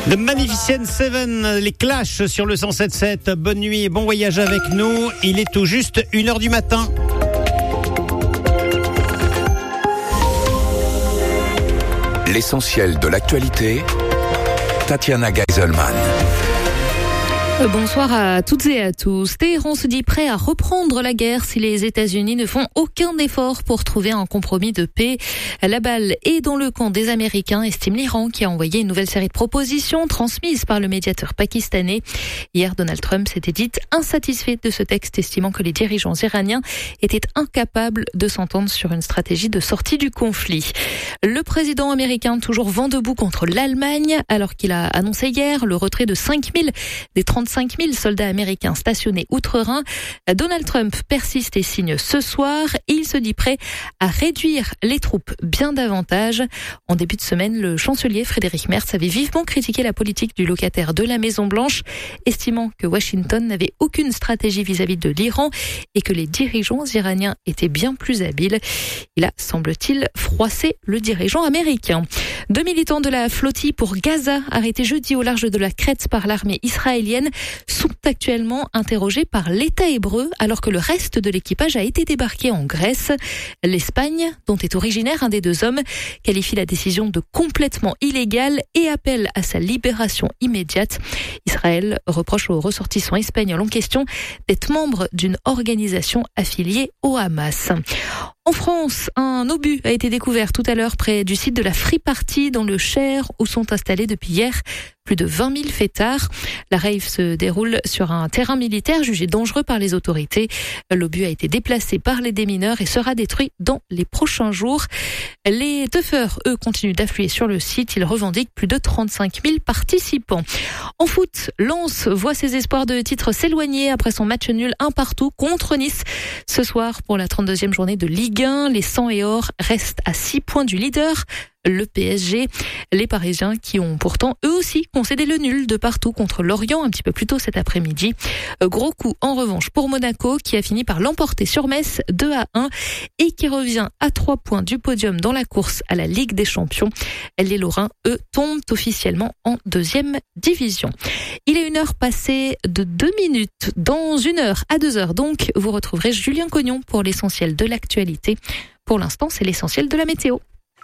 The Magnificent Seven, les Clash sur le 107.7. Bonne nuit et bon voyage avec nous. Il est tout juste 1h du matin. L'essentiel de l'actualité, Tatiana Geiselman. Bonsoir à toutes et à tous. Téhéran se dit prêt à reprendre la guerre si les États-Unis ne font aucun effort pour trouver un compromis de paix. La balle est dans le camp des Américains, estime l'Iran, qui a envoyé une nouvelle série de propositions transmises par le médiateur pakistanais. Hier, Donald Trump s'était dit insatisfait de ce texte, estimant que les dirigeants iraniens étaient incapables de s'entendre sur une stratégie de sortie du conflit. Le président américain, toujours vent debout contre l'Allemagne, alors qu'il a annoncé hier le retrait de 5 000 des 35 000 soldats américains stationnés outre-Rhin. Donald Trump persiste et signe ce soir. Il se dit prêt à réduire les troupes bien davantage. En début de semaine, le chancelier Friedrich Merz avait vivement critiqué la politique du locataire de la Maison-Blanche, estimant que Washington n'avait aucune stratégie vis-à-vis de l'Iran et que les dirigeants iraniens étaient bien plus habiles. Il a, semble-t-il, froissé le dirigeant américain. 2 militants de la flottille pour Gaza, arrêtés jeudi au large de la Crète par l'armée israélienne, sont actuellement interrogés par l'État hébreu alors que le reste de l'équipage a été débarqué en Grèce. L'Espagne, dont est originaire un des deux hommes, qualifie la décision de complètement illégale et appelle à sa libération immédiate. Israël reproche aux ressortissants espagnols en question d'être membres d'une organisation affiliée au Hamas. En France, un obus a été découvert tout à l'heure près du site de la Free Party dans le Cher où sont installés depuis hier plus de 20 000 fêtards. La rave se déroule sur un terrain militaire jugé dangereux par les autorités. L'obus a été déplacé par les démineurs et sera détruit dans les prochains jours. Les teufeurs, eux, continuent d'affluer sur le site. Ils revendiquent plus de 35 000 participants. En foot, Lens voit ses espoirs de titre s'éloigner après son match nul 1-1 contre Nice. Ce soir, pour la 32e journée de Ligue 1, les 100 et or restent à 6 points du leader, le PSG. Les Parisiens qui ont pourtant eux aussi concédé le nul de partout contre Lorient un petit peu plus tôt cet après-midi. Gros coup en revanche pour Monaco qui a fini par l'emporter sur Metz 2-1 et qui revient à 3 points du podium dans la course à la Ligue des Champions. Les Lorrains, eux, tombent officiellement en 2e division. Il est 1h passée de 2 minutes. Dans 1h à 2h donc, vous retrouverez Julien Cognon pour l'essentiel de l'actualité. Pour l'instant, c'est l'essentiel de la météo.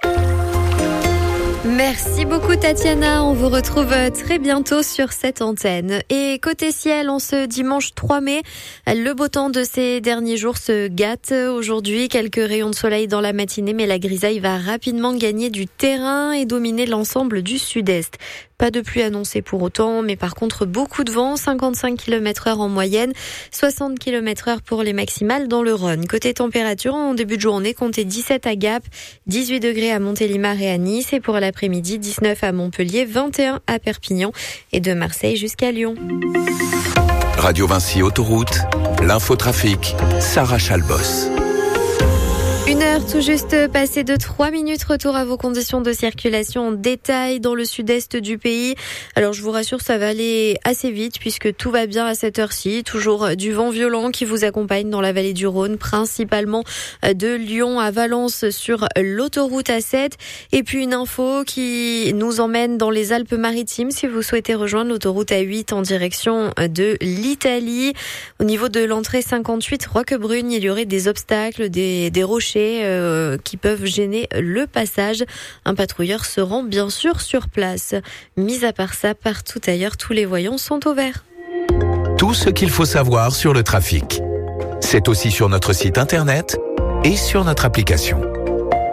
Merci beaucoup Tatiana, on vous retrouve très bientôt sur cette antenne. Et côté ciel, en ce dimanche 3 mai, le beau temps de ces derniers jours se gâte. Aujourd'hui, quelques rayons de soleil dans la matinée, mais la grisaille va rapidement gagner du terrain et dominer l'ensemble du sud-est. Pas de pluie annoncée pour autant, mais par contre beaucoup de vent, 55 km/h en moyenne, 60 km/h pour les maximales dans le Rhône. Côté température, en début de journée, comptez 17 à Gap, 18 degrés à Montélimar et à Nice, et pour l'après-midi, 19 à Montpellier, 21 à Perpignan, et de Marseille jusqu'à Lyon. Radio Vinci Autoroute, l'infotrafic, Sarah Chalbos. 1h tout juste passée de 3 minutes, retour à vos conditions de circulation en détail dans le sud-est du pays. Alors je vous rassure, ça va aller assez vite puisque tout va bien à cette heure-ci. Toujours du vent violent qui vous accompagne dans la vallée du Rhône, principalement de Lyon à Valence sur l'autoroute A7. Et puis une info qui nous emmène dans les Alpes-Maritimes si vous souhaitez rejoindre l'autoroute A8 en direction de l'Italie. Au niveau de l'entrée 58 Roquebrune, il y aurait des obstacles, des rochers qui peuvent gêner le passage. Un patrouilleur se rend bien sûr sur place. Mis à part ça, partout ailleurs, tous les voyants sont au vert. Tout ce qu'il faut savoir sur le trafic. C'est aussi sur notre site internet et sur notre application.